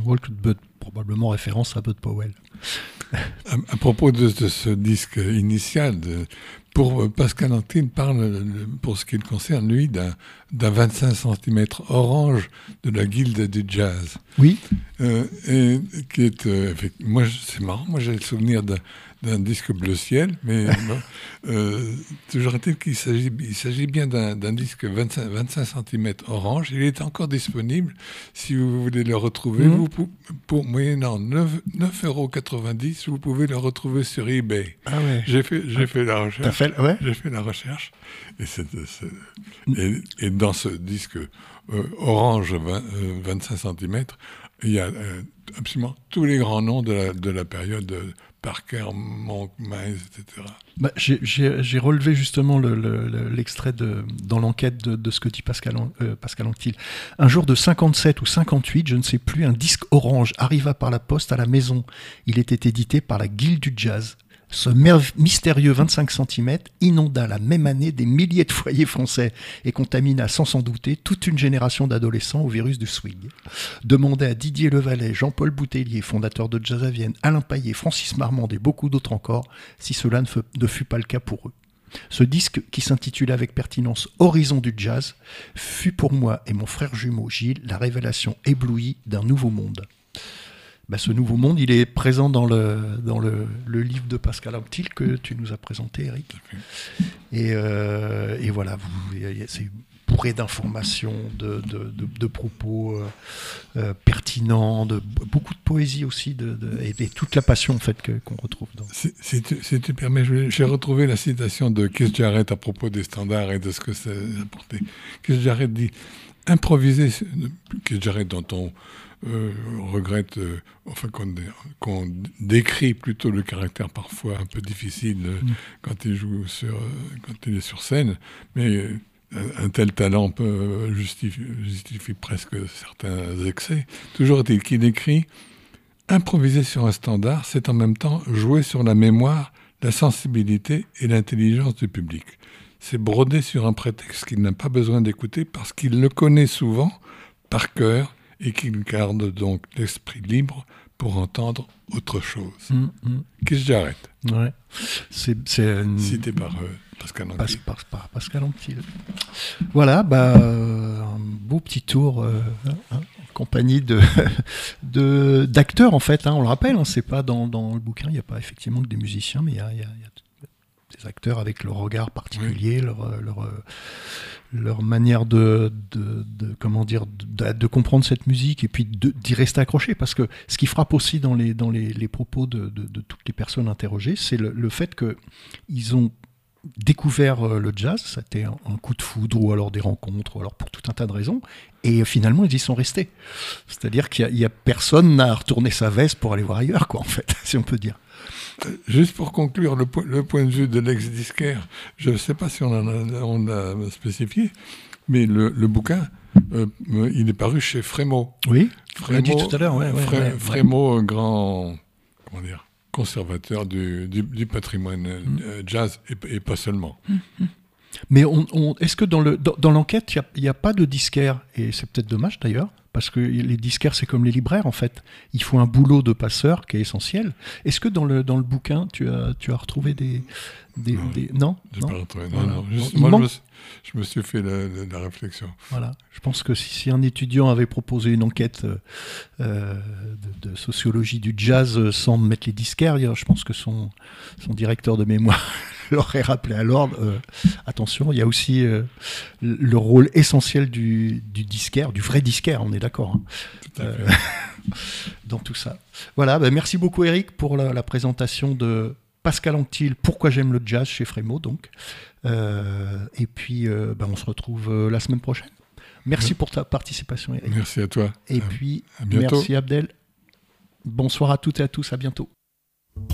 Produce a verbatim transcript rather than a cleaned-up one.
Walk Bud, probablement référence à Bud Powell. À, à propos de, de ce disque initial, de, pour Pascal Antille parle, pour ce qui le concerne, lui, d'un, d'un vingt-cinq centimètres orange de la Guilde du Jazz. Oui. Euh, et qui est, euh, moi, c'est marrant, moi j'ai le souvenir d'un, d'un disque bleu ciel, mais bon, euh, toujours est-il qu'il s'agit, il s'agit bien d'un, d'un disque vingt-cinq, vingt-cinq centimètres orange. Il est encore disponible si vous voulez le retrouver. Mmh. Vous, pour, pour moyennant neuf euros quatre-vingt-dix, vous pouvez le retrouver sur eBay. Ah ouais. J'ai fait, j'ai ah, fait la recherche. T'as fait, ouais. J'ai fait la recherche. Et, c'est, c'est, et, et dans ce disque euh, orange vingt, euh, vingt-cinq centimètres, il y a euh, absolument tous les grands noms de la, de la période de Parker, Monk, Miles, et cetera. Bah, j'ai, j'ai, j'ai relevé justement le, le, le, l'extrait de, dans l'enquête de, de ce que dit Pascal, euh, Pascal Antille. Un jour de cinquante-sept ou cinquante-huit, je ne sais plus, un disque orange arriva par la poste à la maison. Il était édité par la Guilde du Jazz. Ce mer- mystérieux vingt-cinq centimètres inonda la même année des milliers de foyers français et contamina sans s'en douter toute une génération d'adolescents au virus du swing. Demandez à Didier Levalet, Jean-Paul Boutellier, fondateur de Jazz à Vienne, Alain Paillet, Francis Marmande et beaucoup d'autres encore, si cela ne, f- ne fut pas le cas pour eux. Ce disque, qui s'intitulait avec pertinence « Horizon du jazz », fut pour moi et mon frère jumeau Gilles la révélation éblouie d'un nouveau monde. Ben, ce nouveau monde, il est présent dans le, dans le, le livre de Pascal Antille que tu nous as présenté, Eric. Et, euh, et voilà, vous, c'est bourré d'informations, de, de, de, de propos euh, euh, pertinents, de, beaucoup de poésie aussi, de, de, et, et toute la passion en fait, que, qu'on retrouve dans. Si, si, tu, si tu permets, j'ai retrouvé la citation de Keith Jarrett à propos des standards et de ce que ça apportait. Keith Jarrett dit « Improviser », Keith Jarrett dont on Euh, regrette, euh, enfin qu'on, qu'on décrit plutôt le caractère parfois un peu difficile euh, mmh. quand il joue sur, euh, quand il est sur scène, mais euh, un, un tel talent peut justifie, justifie presque certains excès. Toujours est-il qu'il écrit « Improviser sur un standard, c'est en même temps jouer sur la mémoire, la sensibilité et l'intelligence du public. C'est broder sur un prétexte qu'il n'a pas besoin d'écouter parce qu'il le connaît souvent par cœur et qu'il garde donc l'esprit libre pour entendre autre chose. Mmh, mmh. Keith Jarrett. Ouais. C'est, c'est une... Cité par euh, Pascal Antille. Pas, par, par Pascal Antille. Voilà, bah, euh, un beau petit tour euh, hein, en compagnie de, de, d'acteurs, en fait. Hein, on le rappelle, hein, c'est pas dans, dans le bouquin, il n'y a pas effectivement que des musiciens, mais il y a, y a, y a des acteurs avec leur regard particulier, oui. leur... leur leur manière de, de, de comment dire de, de comprendre cette musique et puis de, d'y rester accroché, parce que ce qui frappe aussi dans les, dans les, les propos de, de, de toutes les personnes interrogées, c'est le, le fait qu'ils ont découvert le jazz, c'était un, un coup de foudre ou alors des rencontres ou alors pour tout un tas de raisons, et finalement ils y sont restés, c'est-à-dire qu'il y a, il y a personne n'a retourné sa veste pour aller voir ailleurs, quoi, en fait, si on peut dire. Juste pour conclure le, po- le point de vue de l'ex-disquaire, je ne sais pas si on en a, on a spécifié, mais le, le bouquin, euh, il est paru chez Frémaux. Oui, on l'a dit tout à l'heure. Ouais, ouais, Fré- ouais, Frémaux, ouais. grand comment dire, conservateur du, du, du patrimoine mmh. euh, jazz, et, et pas seulement. Mmh. Mais on, on, est-ce que dans, le, dans, dans l'enquête, il n'y a, a pas de disquaire, et c'est peut-être dommage d'ailleurs, parce que les disquaires, c'est comme les libraires, en fait. Il faut un boulot de passeur qui est essentiel. Est-ce que dans le, dans le bouquin, tu as, tu as retrouvé des... des non, des... non, j'ai non pas retrouvé. Non, voilà. non. Juste, Bon, moi, manque... je, me suis, je me suis fait la, la, la réflexion. Voilà. Je pense que si, si un étudiant avait proposé une enquête euh, de, de sociologie du jazz sans mettre les disquaires, je pense que son, son directeur de mémoire l'aurait rappelé à l'ordre. Euh, attention, il y a aussi euh, le rôle essentiel du, du disquaire, du vrai disquaire, on est d'accord. Hein. Tout à fait. Euh, dans tout ça. Voilà, bah merci beaucoup Eric pour la, la présentation de Pascal Antille, Pourquoi j'aime le jazz chez Frémaux, donc. Euh, et puis, euh, bah, on se retrouve euh, la semaine prochaine. Merci ouais. pour ta participation, Eric. Merci à toi. Et à, puis, à bientôt. Merci Abdel. Bonsoir à toutes et à tous, à bientôt.